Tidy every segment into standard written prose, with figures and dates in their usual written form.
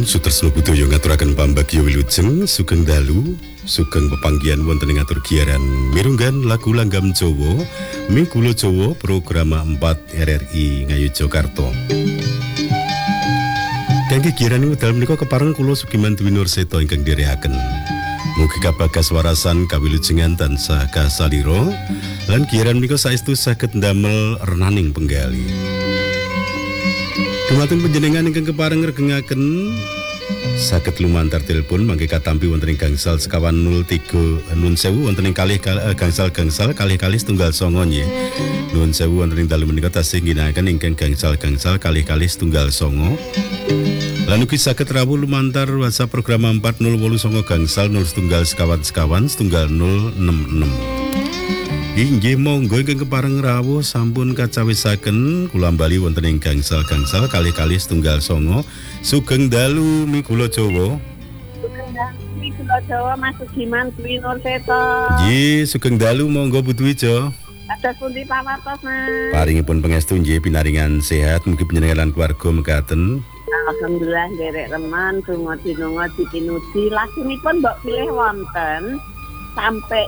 Sutresna budaya ngaturaken pambagya wilujeng sugeng dalu sugeng pepanggihan wonten ing atur giaran mirunggan lagu langgam Jawa Minggulo Jawa program 4 RRI Ngayogyakarta. Kangge giaran wekdal menika kepareng kula Sugiman Dwi Nurseta ingkang dherekaken. Mugi kabagas warasan kawilujengan tansah kasalira lan giaran menika saestu saged ndamel renaning penggali. Dumateng panjenengan ingkang kepareng ngregengaken saged lumantar telepon mangke katampi wonten ing gangsal sekawan 03 nun sewu wonten ing gangsal kalih-kalih setunggal songo nggih. Nun sewu wonten ing dalu menika tasih ginakaken ingkang gangsal kalih-kalih setunggal songo. Lan ugi saged rawuh lumantar WhatsApp program 4089 gangsal 0 setunggal sekawan setunggal 066. Inggih monggo ingkang kepareng rawuh sampun kacawisaken kula bali wonten ing gangsal kalih-kalih setunggal songo. Sugeng dalu Minggulo Jawa. Sugeng dalu Minggulo Jawa Mas Sugiman Dwi Nurseta. Nggih, sugeng dalu monggo Bu Dwija. Atas pundi pawartos Mas. Paringipun pangestu nggih pinaringan sehat mugi panjenengan lan keluarga mekaten. Alhamdulillah nderek remen donga-donga dipinuji lakunipun mbok pilih wonten sampai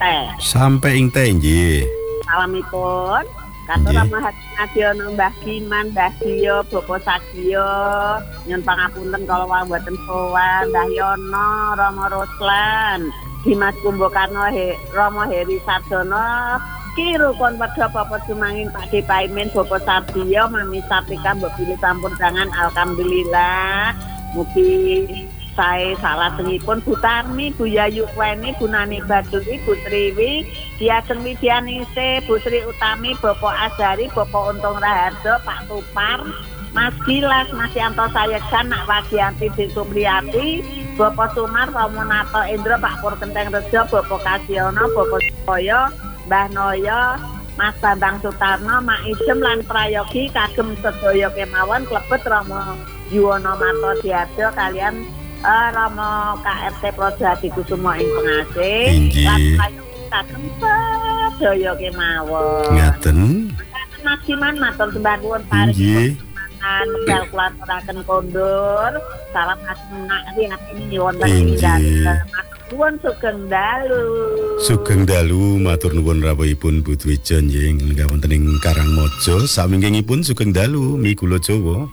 ing teh nggih. Salamipun katur Rama Hadiono Mbah Giman, Mbah Dio, Bapak Sadio, nyun pangapunten kalau mboten sowan, Mbah Yono, Rama Roslan, Dimas Kumbokarno, Rama Heri Sardono, Kiru kon padha Bapak Sumangin, Pak Depaimin, Bapak Sadio, Mami Satika, Mbok pilih sampun tangan, alhamdulillah. Mugi saya salah tengipun Bu Tarmi, Bu Yayu Kweni, Bu Nani Baduri, Bu Triwi, Diageng Widianise, Bu Sri Utami, Bapak Azari, Bapak Untung Raharjo, Pak Tupar, Mas Gilas, Mas Yanto Sayegan, Nak Wagianti, Di Supriyati, Bapak Sumar, Romonato Indro, Pak Pur Kenteng Rejo, Bapak Kasiono, Bapak Sukoyo, Mbah Noyo, Mas Bambang Sutarno, Mak Ijem lan Prayogi, kagem sedaya kemawon klebet Romo Yuwono Marto Diarjo kalian Romo KRT Projati Kusumo ing pengasih lan kagem sedaya kemawon. Ngaten. Mas Giman matur sembah nuwun paring medal kula aturaken kondur. Salam asmina ati wonten ing dalem. Nuwun sugeng dalu. Sugeng dalu matur nuwun rawuhipun Bu Dwija nggih inggih wonten ing Karangmaja sawingkingipun sugeng dalu Minggulo Jawa.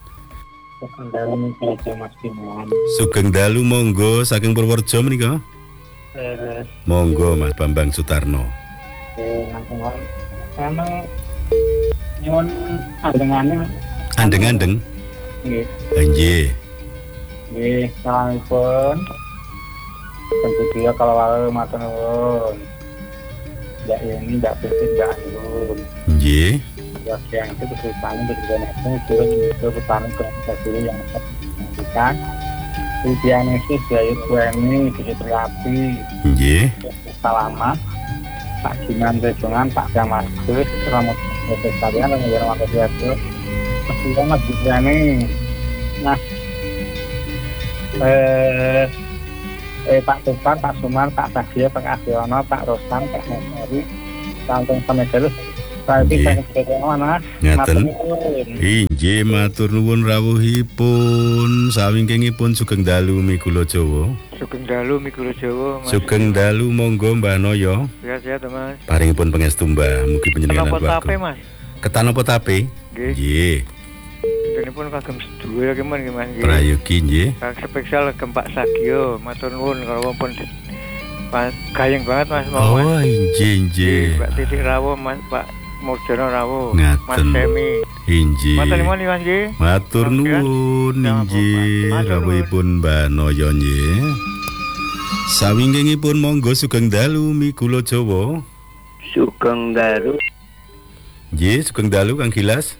Sugeng dalu Minggulo Jawa Mas Giman. Sugeng dalu monggo saking Purworejo menika. Monggo Mas Bambang Sutarno. Karena nyuwun andengane. Andeng-andeng. Nggih. Nggih. Nggih, salamipun. Tentu dia kalau wae matur nuwun. Ya ini ndak penting ndak nuwun. Nggih. Ya yang itu kesulitan bergenetik itu pertama dulu yang kita ujian itu dari Kweni di Supriyati. Nggih. Salamat Pak Jiman Rejongan, Pak Damaskus, Romo sekalian dan Romo Diarjo. Masih Mas Gibrani. Nah, Pak Tupar, Pak Sumar, Pak Sadio, Pak Asiono, Pak Rostan, Pak Mesari, Langsung sampai terus. Ngaten. Inggih matur nuwun rawuhipun sawingkingipun sugeng dalu Minggulo Jawa. Sugeng dalu Minggulo Jawa Mas. Sugeng dalu monggo Mbah Noyo. Sehat Mas. Paringipun pangestu Mbah mugi panjenengan keluarga. Tape Mas. Ketan apa tape? Nggih. Denipun kagem sedulur kemen nggih Mas. Prayogi nggih. Spesial Gempak Sagio matur nuwun karo pun gayeng banget Mas. Oh inggih. Pak Titik rawuh Mas, Pak Murjono rawuh, Mas Ngaten. Semi. Inggih. Matur nuwun Mas nggih. Matur nuwun inggih rawuhipun Mbah Noyo nggih. Sawingkingipun monggo sugeng dalu Minggulo Jawa. Sugeng dalu. Nggih, sugeng dalu Kang Gilas.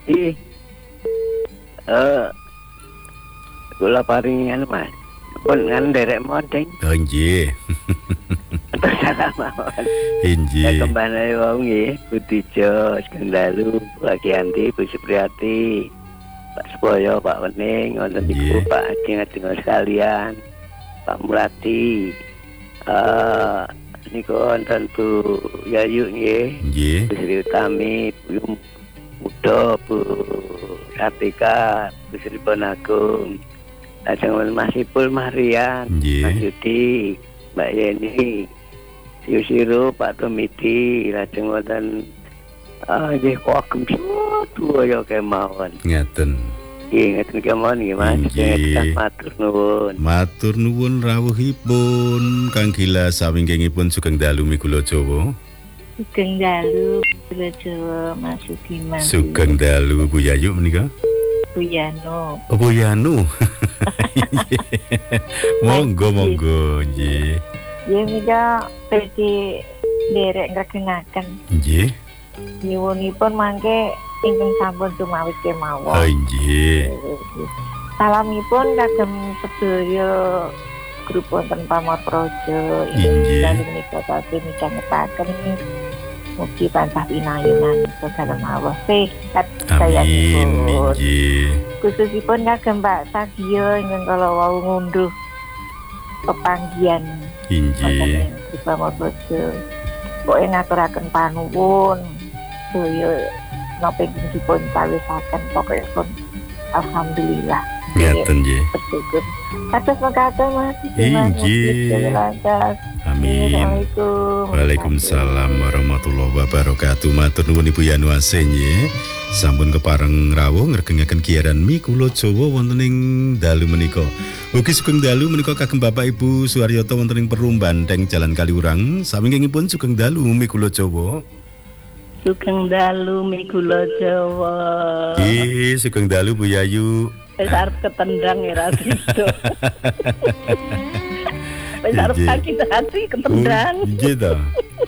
Kula paringan Mas. Pun kan derek modeng. Oh nggih. Salamawon. Inggih. Kembali wong nggih, Budijo, sugeng dalu, Pak Gianti, Bu Supriyati, Pak Supoyo, Pak Wening, wonten niku Pak Ajeng sekalian, Pak Mulati. Niku wonten Bu Yayu nggih. Nggih. Bu Sri Utami, Bu Mudo, Bu Satika, Bu Sri Bonagung. lajeng Mas Ipul Marian, Nggih. Mas Yudi, Mbak Yeni, Siru Pak Tomidi, lajeng wonten nggih kagem sedaya kemawon. Ngaten. Nggih ngeten kemawon nggih Mas. Nggih. Matur nuwun. Matur nuwun rawuhipun Kang Gila sawingkingipun sugeng dalu mikula Jawa. Sugeng dalu Mikula Jawa Mas Sudiman. Sugeng dalu Bu Yayu menika. Bu Yano. Oh, Bu Yanu. Monggo nggih. Ya mika PD derek ngregengaken. Nggih. Nyuwunipun mangke ingkang sampun tumawis kemawon. Oh nggih. Salamipun kagem sedaya grup wonten Pamor Praja. Inggih. Dalem menika tasih midhangetaken mugi tansah pinayunan sasaran Allah sehat Amin. sayangipun. Nggih. Khususipun kagem Mbak Sagio ingkang kala wau ngunduh pepanggihan Inggih. di Pamor Praja. Pokoke ngaturaken panuwun sedaya napa ingkang dipun cawisaken pokokipun alhamdulillah. Ngaten nggih. Bersyukur. Atas mekaten Mas. Inggih. Amin. Assalamualaikum. Waalaikumsalam warahmatullahi wabarakatuh. Matur nuwun Ibu Yanu Asih nggih. Sampun kepareng rawuh ngregengaken giaran Mikula Jawa wonten ing dalu menika. Ugi sugeng dalu menika kagem Bapak Ibu Suharyoto wonten ing Perum Banteng Jalan Kaliurang. Sawingkingipun sugeng dalu Mikula Jawa. Sugeng dalu Mikula Jawa. Nggih, sugeng dalu Bu Yayu. Wis arep ketendang ya ra sido. Wis arep sakit hati ketendang. Nggih to.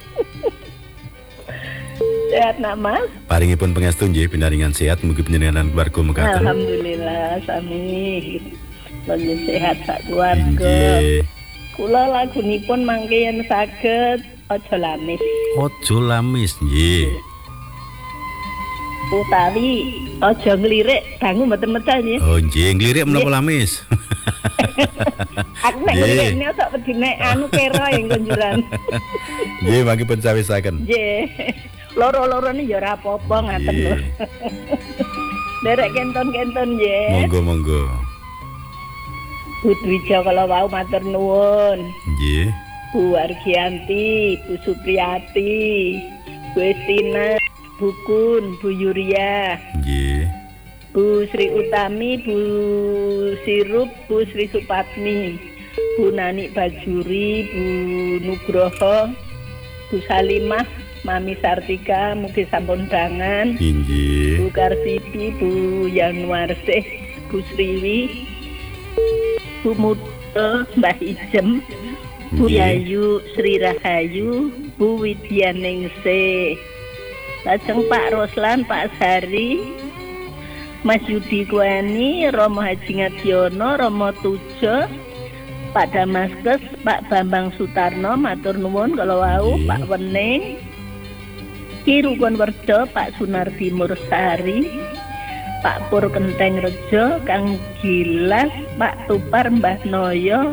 Sehat nak Mas? Paringipun pangestu nggih pinaringan sehat mugi panjenengan keluarga mekaten. Alhamdulillah sami. Lan sehat sak keluarga. Nggih. Kula lagunipun mangke yen saged aja lamis. Ojo lamis nggih. Utawi aja nglirik dangu mboten medal nggih. Oh nggih, nglirik menapa lamis? Aku nek nglirik ne sak wedine anu kera ing konjuran. Nggih, mangke pun cawisaken. Nggih. Loro-lorone ya ora apa-apa ngaten lho. Derek kenton-kenton nggih. Monggo. Bu Dwija kala wau matur nuwun. Nggih. Bu Argianti, Bu Supriyati, Bu Estina, Bu Kun, Bu Yuria, Nggih. Bu Sri Utami, Bu Sirup, Bu Sri Supatmi, Bu Nani Bajuri, Bu Nugroho, Bu Salimah, Mami Sartika, mugi sampun dangan, Nggih. Bu Karsidi, Bu Yanuarsih, Bu Sriwi, Bu Muto, Mbah Ijem, Bu Nggih. Yayu, Sri Rahayu, Bu Widyaningsih. Lajeng Pak Roslan, Pak Sari, Mas Yudi Kueni, Romo Haji Ngadiono, Romo Tujo, Pak Damaskes, Pak Bambang Sutarno, matur nuwun kala wau, Pak Wening, Ki Rukun Werdo, Pak Sunardi Mursari, Pak Pur Kenteng Rejo, Kang Gilas, Pak Tupar Mbah Noyo,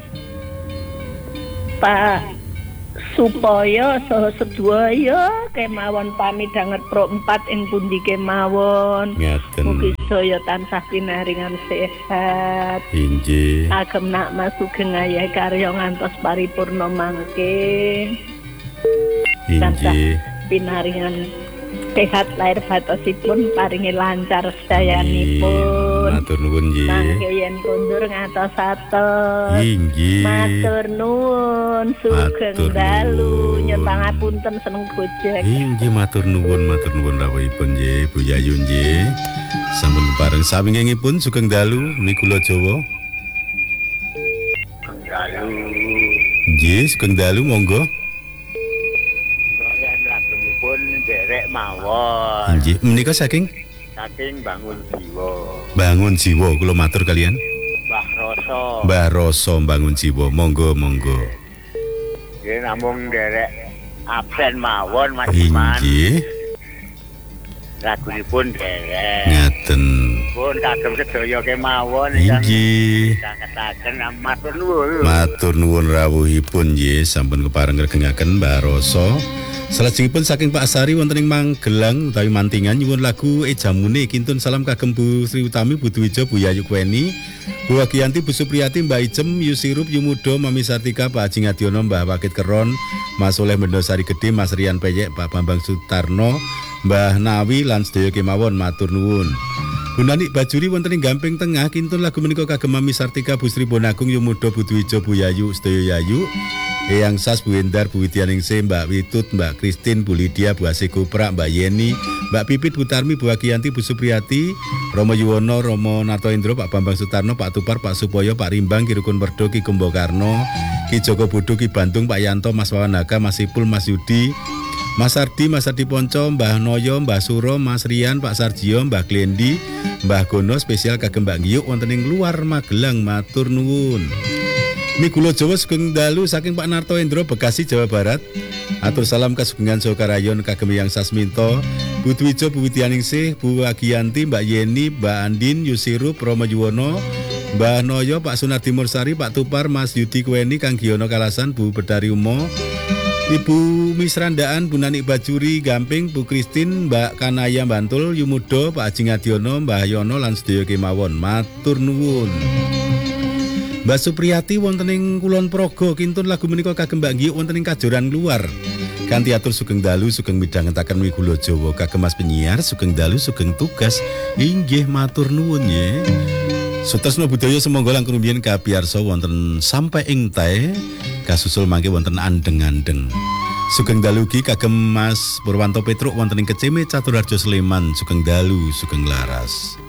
Pak supaya saha sedaya kemawon pamidhanget pro 4 ing pundi kemawon. Ngaten. Mugi saya tansah pinaringan sehat. Inggih. Agem nak Mas sugeng ayahe karya ngantos paripurna mangke. Tansah Inggih. pinaringan sehat lahir batosipun paringi lancar sedayanipun. Matur nuwun nggih. Mangke yen kondur ngatos-atos. Inggih. Matur nuwun sugeng Matur dalu nuwun. nyuwun pangapunten seneng gojek. Inggih matur nuwun rawuhipun nggih Bu Yayu nggih. Sampun bareng sawingkingipun sugeng dalu Mikula Jawa. Dalu. Nggih, sugeng dalu monggo. Lagunipun derek mawon. Nggih, menika saking Bangun Jiwa. Bangun Jiwa kula matur kalian. Mbah Roso. Mbah Roso Bangun Jiwa. Monggo. Nggih namung derek absen mawon Mas Iman. Inggih. Lagunipun derek. Ngaten. Pun kagem sedaya kemawon Inggih. kataken matur nuwun. Matur nuwun rawuhipun nggih sampun kepareng ngregengaken Mbah Roso Salajengipun saking Pak Asari wonten ing Magelang utawi Mantingan nyuwun lagu Jamune kintun salam kagem Bu Sri Utami, Bu Dwijo, Bu Yayu Kweni, Bu Wagiyanti, Bu Supriyati, Mbak Ijem, Yu Sirup, Yu Mudo, Mami Sartika, Pak Haji Ngadiono, Mbah Wakit Keron, Mas Soleh Mendosari Gede, Mas Rian Peyek, Pak Bambang Sutarno, Mbah Nawi lan sedaya kemawon matur nuwun. Bu Nanik Bajuri wonten ing Gamping Tengah kintun lagu menika kagem Mami Sartika, Bu Sri Bonagung, Yu Mudo, Bu Dwijo, Bu Yayu, sedaya Yayu. Eyang Sas, Bu Endar, Bu Widyaningsih, Mbak Witut, Mbak Kristin, Bu Lydia, Bu Asih Kuprak, Mbak Yeni, Mbak Pipit, Bu Tarmi, Bu Wagiyanti, Bu Supriyati, Romo Yuwono, Romo Narto Indro, Pak Bambang Sutarno, Pak Tupar, Pak Supoyo, Pak Rimbang, Ki Rukun Merdo, Ki Kumbakarno, Ki Joko Budu, Ki Bantung, Pak Yanto, Mas Wawanaka, Mas Ipul, Mas Yudi, Mas Ardi, Mas Ardi Ponco, Mbah Noyo, Mbah Suro, Mas Rian, Pak Sarjio, Mbah Glendi, Mbah Gono spesial kagem Mbak Ngiyuk wonten ing luar Magelang matur nuwun. Migulo Jawa sugeng dalu saking Pak Narto Endro Bekasi Jawa Barat. Atur salam kasugengan Sokarayon kagem Yang Sasminto, Bu Dwijo, Bu Widyaningsih, Bu Wagiyanti, Mbak Yeni, Mbak Andin, Yusirup, Romo Yuwono, Mbah Noyo, Pak Sunardi Mursari, Pak Tupar, Mas Yudi Kweni, Kang Giono Kalasan, Bu Bedari Umo, Ibu Misrandaan, Bu Nanik Bajuri Gamping, Bu Kristin, Mbak Kanaya Bantul, Yumudo, Pak Haji Ngadiono, Mbah Yono lan sedaya kemawon matur nuwun. Mbak Supriyati wonten ing Kulon Progo kintun lagu menika kagem Mbak Ngiyuk wonten ing Kajoran Luar. Kanthi atur sugeng dalu sugeng midhangetaken Migulo Jawa kagem Mas penyiar sugeng dalu sugeng tugas inggih matur nuwun nggih. Sutresna budaya semangga langkung rumiyin kapiyarsa wonten sampai ing tae kasusul mangke wonten andeng-andeng. Sugeng dalu ugi kagem Mas Purwanto Petruk wonten ing Keceme Caturarjo Sleman sugeng dalu sugeng laras.